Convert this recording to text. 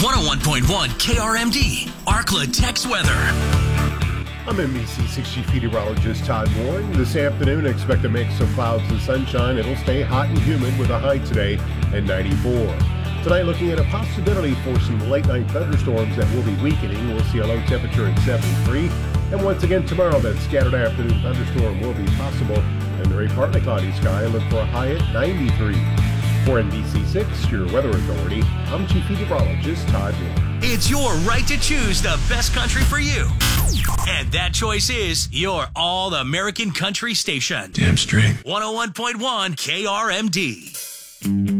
101.1 KRMD, Arkla Tex Weather. I'm NBC6 Chief Meteorologist Todd Warren. This afternoon, expect a mix of clouds and sunshine. It'll stay hot and humid with a high today at 94. Tonight, looking at a possibility for some late-night thunderstorms that will be weakening. We'll see a low temperature at 73. And once again tomorrow, that scattered afternoon thunderstorm will be possible. And very partly cloudy sky. Look for a high at 93. For NBC6, your weather authority, I'm Chief Meteorologist Todd Warren. It's your right to choose the best country for you. And that choice is your All-American Country Station. Damn straight. 101.1 KRMD.